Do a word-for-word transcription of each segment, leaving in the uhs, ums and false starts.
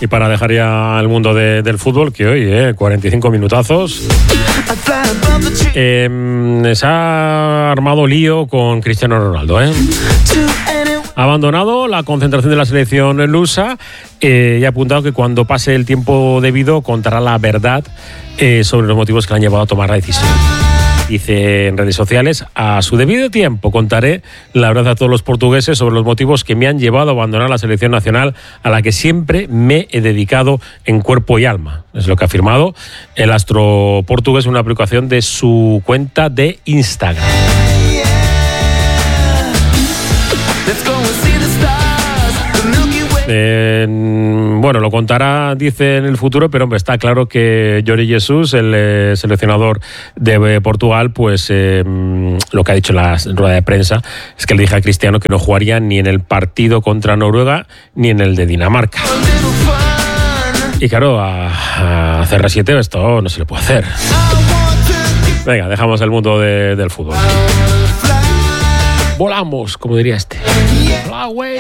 Y para dejar ya el mundo de, del fútbol, que hoy, eh, cuarenta y cinco minutazos, eh, se ha armado lío con Cristiano Ronaldo, ¿eh? Ha abandonado la concentración de la selección lusa eh, y ha apuntado que cuando pase el tiempo debido contará la verdad eh, sobre los motivos que le han llevado a tomar la decisión. Dice en redes sociales: a su debido tiempo contaré la verdad a todos los portugueses sobre los motivos que me han llevado a abandonar la selección nacional a la que siempre me he dedicado en cuerpo y alma. Es lo que ha afirmado el astro portugués en una publicación de su cuenta de Instagram. Eh, bueno, lo contará, dice, en el futuro, pero hombre, está claro que Jorge Jesus, el eh, seleccionador de eh, Portugal, pues eh, lo que ha dicho en la rueda de prensa es que le dije a Cristiano que no jugaría ni en el partido contra Noruega ni en el de Dinamarca. Y claro, a, a C R siete esto no se le puede hacer. Venga, dejamos el mundo de, del fútbol. Volamos, como diría este. Fly away.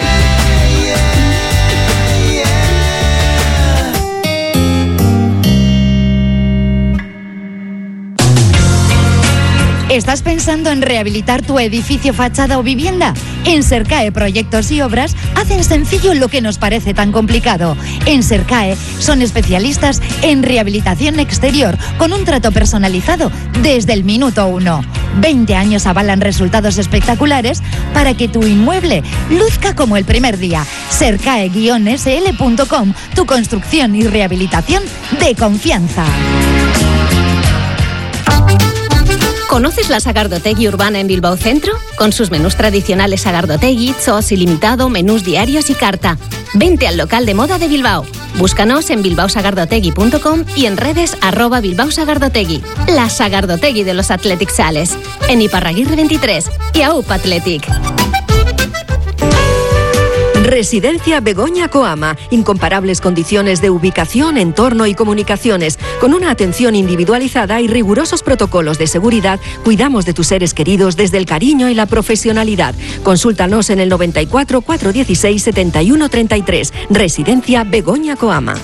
¿Estás pensando en rehabilitar tu edificio, fachada o vivienda? En Sercae Proyectos y Obras hacen sencillo lo que nos parece tan complicado. En Sercae son especialistas en rehabilitación exterior con un trato personalizado desde el minuto uno. veinte años avalan resultados espectaculares para que tu inmueble luzca como el primer día. Sercae guion ese ele punto com, tu construcción y rehabilitación de confianza. ¿Conoces la Sagardotegui Urbana en Bilbao Centro? Con sus menús tradicionales Sagardotegui, Sos ilimitado, menús diarios y carta. Vente al local de moda de Bilbao. Búscanos en bilbao sagardotegui punto com y en redes arroba Bilbao Sagardotegui. La Sagardotegui de los Athletic Sales. En Iparraguirre veintitrés y A U P Athletic. Residencia Begoña Coama. Incomparables condiciones de ubicación, entorno y comunicaciones. Con una atención individualizada y rigurosos protocolos de seguridad, cuidamos de tus seres queridos desde el cariño y la profesionalidad. Consúltanos en el noventa y cuatro, cuatrocientos dieciséis, setenta y uno treinta y tres. Residencia Begoña Coama.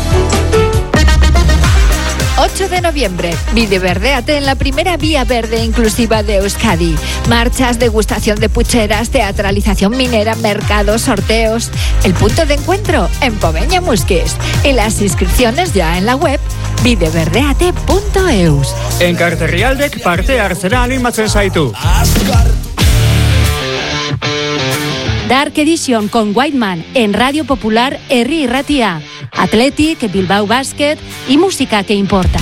ocho de noviembre, Videverdéate en la primera vía verde inclusiva de Euskadi. Marchas, degustación de pucheras, teatralización minera, mercados, sorteos. El punto de encuentro en Poveña Musquis. Y las inscripciones ya en la web videverdeate punto eus. En Carterrialdec parte hartzera animatzen zaitu. Dark Edition con Whiteman en Radio Popular Herri Irratia. Athletic, Bilbao Basket y música que importa.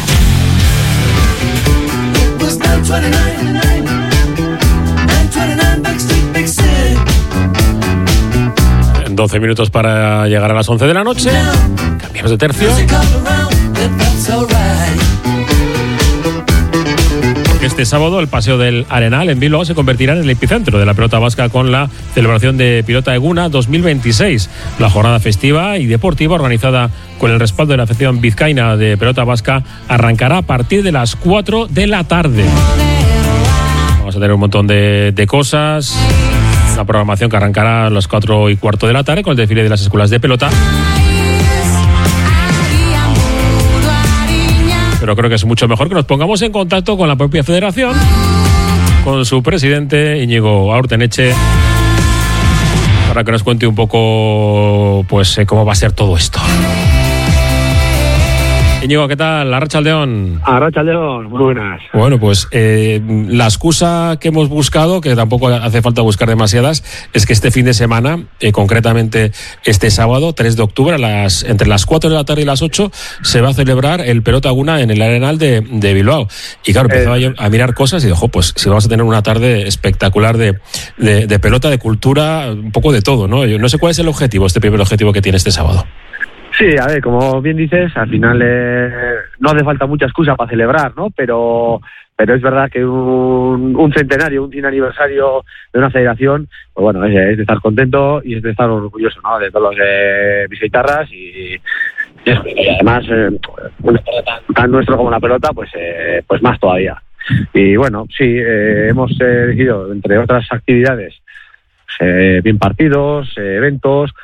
En doce minutos para llegar a las once de la noche. Cambiamos de tercio. Este sábado el Paseo del Arenal en Bilbao se convertirá en el epicentro de la pelota vasca con la celebración de Pilota Eguna dos mil veintiséis. La jornada festiva y deportiva organizada con el respaldo de la Federación Vizcaína de Pelota Vasca arrancará a partir de las cuatro de la tarde. Vamos a tener un montón de, de cosas. Una programación que arrancará a las cuatro y cuarto de la tarde con el desfile de las escuelas de pelota. Pero creo que es mucho mejor que nos pongamos en contacto con la propia federación, con su presidente Íñigo Aurteneche, para que nos cuente un poco pues cómo va a ser todo esto. Íñigo, ¿qué tal? Arratsaldeon. Arratsaldeon, muy buenas. Bueno, pues eh, la excusa que hemos buscado, que tampoco hace falta buscar demasiadas, es que este fin de semana, eh, concretamente este sábado, tres de octubre, a las, entre las cuatro de la tarde y las ocho, se va a celebrar el Pelota Eguna en el Arenal de, de Bilbao. Y claro, empezaba eh, a mirar cosas y dijo, pues si vamos a tener una tarde espectacular de, de, de pelota, de cultura, un poco de todo, ¿no? Yo no sé cuál es el objetivo, este primer objetivo que tiene este sábado. Sí, a ver, como bien dices, al final eh, no hace falta mucha excusa para celebrar, ¿no? Pero pero es verdad que un, un centenario, un cien aniversario de una federación, pues bueno, es, es de estar contento y es de estar orgulloso, ¿no? De todos los eh, viseitarras y, y, y además eh, un deporte tan, tan nuestro como la pelota, pues eh, pues más todavía. Y bueno, sí, eh, hemos eh, elegido, entre otras actividades, eh, bien partidos, eh, eventos.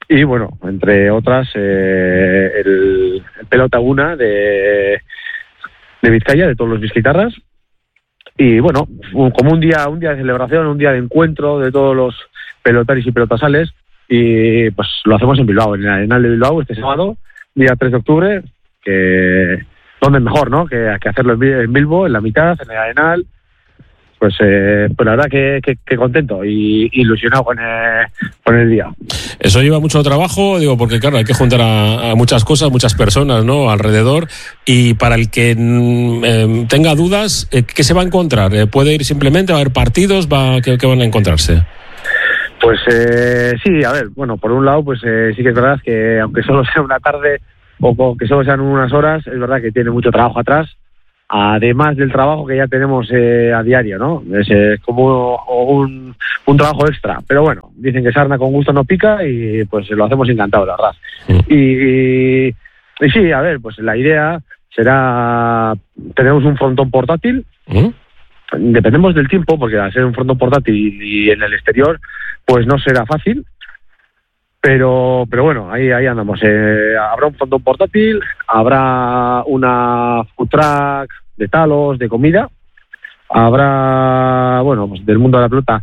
y bueno, entre otras, eh, el, el Pelota Una de, de Vizcaya, de todos los bizquitarras. Y bueno, como un día, un día de celebración, un día de encuentro de todos los pelotaris y pelotasales, y pues lo hacemos en Bilbao, en el Arenal de Bilbao, este sábado, día tres de octubre, que donde es mejor, ¿no? Que, que hacerlo en Bilbo, en la mitad, en el Arenal. Pues, eh, pues la verdad que, que, que contento y ilusionado con el, con el día. Eso lleva mucho trabajo, digo, porque claro, hay que juntar a, a muchas cosas, muchas personas, ¿no? Alrededor. Y para el que eh, tenga dudas, eh, ¿qué se va a encontrar? Eh, ¿Puede ir simplemente? ¿Va a haber partidos? Va, ¿qué, qué van a encontrarse? Pues eh, sí, a ver, bueno, por un lado, pues eh, sí que es verdad que aunque solo sea una tarde o que solo sean unas horas, es verdad que tiene mucho trabajo atrás. Además del trabajo que ya tenemos eh, a diario, ¿no? Es eh, como un, un trabajo extra. Pero bueno, dicen que sarna con gusto no pica y pues lo hacemos encantado, la verdad. Mm. Y, y, y sí, a ver, pues la idea será... Tenemos un frontón portátil. ¿Mm? Dependemos del tiempo, porque al ser un frontón portátil y, y en el exterior, pues no será fácil. Pero pero bueno, ahí ahí andamos. Eh, habrá un frontón portátil, habrá una food truck de talos, de comida, habrá, bueno, pues del mundo de la pelota,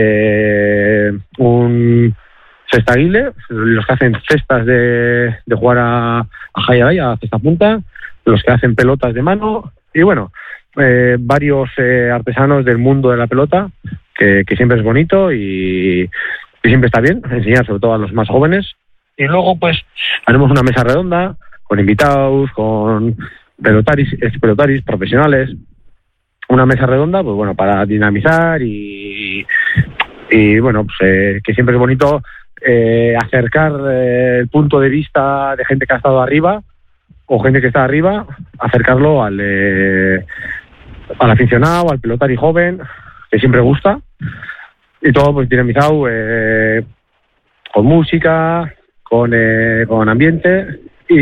eh, un cestaguile, los que hacen cestas de, de jugar a, a jai a cesta punta, los que hacen pelotas de mano, y bueno, eh, varios eh, artesanos del mundo de la pelota, que, que siempre es bonito y... y siempre está bien enseñar, sobre todo a los más jóvenes. Y luego, pues, haremos una mesa redonda con invitados, con pelotaris, pelotaris profesionales. Una mesa redonda, pues bueno, para dinamizar y, y bueno, pues eh, que siempre es bonito eh, acercar eh, el punto de vista de gente que ha estado arriba o gente que está arriba, acercarlo al, eh, al aficionado, al pelotari joven, que siempre gusta. Y todo pues dinamizado eh, con música, con, eh, con ambiente,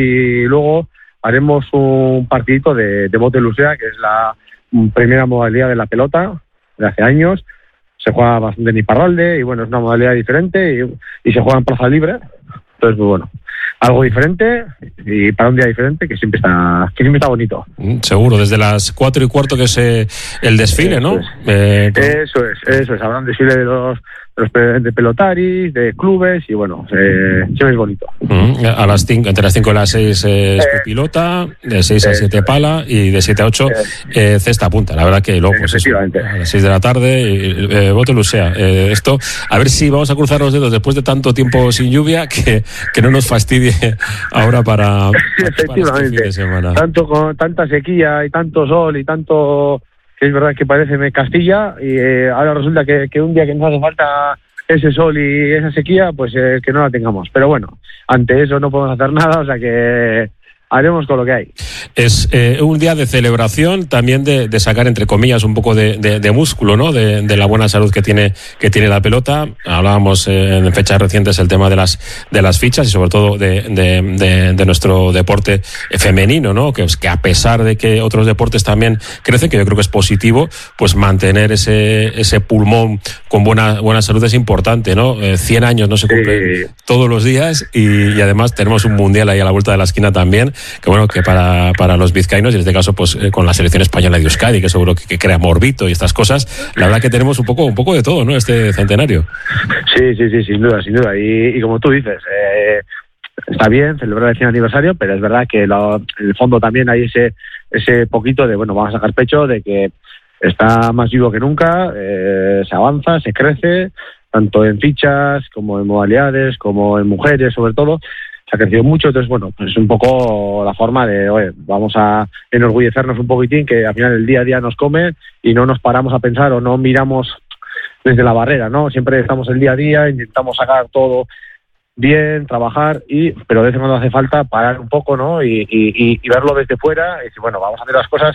y luego haremos un partidito de, de bote lucea, que es la primera modalidad de la pelota de hace años. Se juega bastante en Iparralde y bueno, es una modalidad diferente y, y se juega en plaza libre. Entonces, pues bueno, algo diferente y para un día diferente que siempre está que siempre está bonito. Mm, seguro, desde las cuatro y cuarto que es eh, el desfile, eso ¿no? Es. Eh, eso es, eso es. Habrá un desfile de los, de los de pelotaris, de clubes y bueno, eh, siempre es bonito. Mm, a las cinco, entre las cinco y las seis eh, es eh, pilota, de seis a siete pala y de siete a ocho eh, cesta punta. La verdad que luego pues eso, a las seis de la tarde eh, bote lucea. Eh, esto, a ver si vamos a cruzar los dedos después de tanto tiempo sin lluvia que, que no nos fastidie ahora para, efectivamente, para este fin de semana. Tanto con tanta sequía y tanto sol y tanto, que es verdad que parece Castilla, y eh, ahora resulta que, que un día que nos hace falta ese sol y esa sequía, pues eh, que no la tengamos. Pero bueno, ante eso no podemos hacer nada, o sea que haremos con lo que hay. Es eh, un día de celebración, también de, de sacar, entre comillas, un poco de, de, de músculo, ¿no? De, de la buena salud que tiene que tiene la pelota. Hablábamos eh, en fechas recientes el tema de las de las fichas y sobre todo de, de, de, de nuestro deporte femenino, ¿no? Que, que a pesar de que otros deportes también crecen, que yo creo que es positivo, pues mantener ese ese pulmón con buena buena salud es importante, ¿no? Eh, cien años no se cumplen sí. todos los días y, y además tenemos un mundial ahí a la vuelta de la esquina también, que bueno, que para, para los vizcaínos, y en este caso pues eh, con la selección española de Euskadi, que seguro que, que crea morbito y estas cosas, la verdad que tenemos un poco un poco de todo, ¿no? Este centenario. Sí, sí, sí, sin duda, sin duda. Y, y como tú dices, eh, está bien celebrar el cien aniversario, pero es verdad que lo, en el fondo también hay ese ese poquito de, bueno, vamos a sacar pecho de que está más vivo que nunca, eh, se avanza, se crece, tanto en fichas como en modalidades, como en mujeres sobre todo. Ha crecido mucho, entonces bueno, pues es un poco la forma de, oye, vamos a enorgullecernos un poquitín, que al final el día a día nos come y no nos paramos a pensar o no miramos desde la barrera, ¿no? Siempre estamos el día a día, intentamos sacar todo bien, trabajar, y pero de vez en cuando hace falta parar un poco, ¿no? Y, y, y verlo desde fuera y decir, bueno, vamos a hacer las cosas,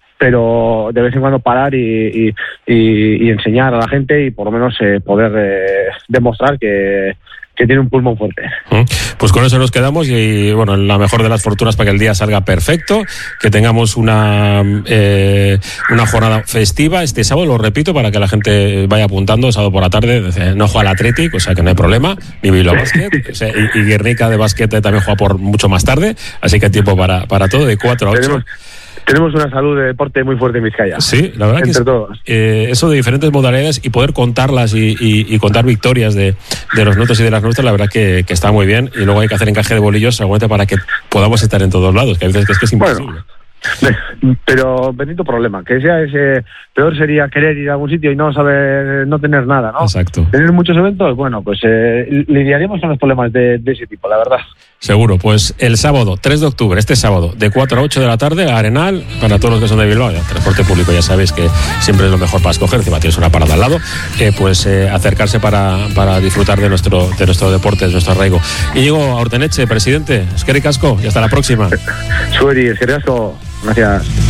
pero de vez en cuando parar y, y, y, y enseñar a la gente y por lo menos eh, poder eh, demostrar que que tiene un pulmón fuerte. Pues con eso nos quedamos y, bueno, la mejor de las fortunas para que el día salga perfecto, que tengamos una eh, una jornada festiva este sábado, lo repito, para que la gente vaya apuntando, sábado por la tarde, no juega al Athletic, o sea que no hay problema, ni Bilbao Basket, o sea, y, y Guernica de básquet también juega por mucho más tarde, así que hay tiempo para, para todo, de cuatro a ocho. Tenemos, tenemos una salud de deporte muy fuerte en Vizcaya. Sí, la verdad que es, eh, eso de diferentes modalidades y poder contarlas y, y, y contar victorias de, de los nuestros y de las nuestras, la verdad que, que está muy bien, y luego hay que hacer encaje de bolillos seguramente para que podamos estar en todos lados, que a veces que es, que es imposible. Bueno. Pero bendito problema, que sea ese, peor sería querer ir a algún sitio y no saber, no tener nada, ¿no? Exacto. Tener muchos eventos, bueno, pues eh, lidiaríamos con los problemas de, de ese tipo, la verdad. Seguro, pues el sábado, tres de octubre, este sábado, de cuatro a ocho de la tarde, Arenal, para todos los que son de Bilbao, el transporte público ya sabéis que siempre es lo mejor para escoger, encima tienes una parada al lado, eh, pues eh, acercarse para, para disfrutar de nuestro, de nuestro deporte, de nuestro arraigo. Íñigo Aurteneche, presidente, eskerrik asko y hasta la próxima. Sueri, eskerrik asko. Gracias.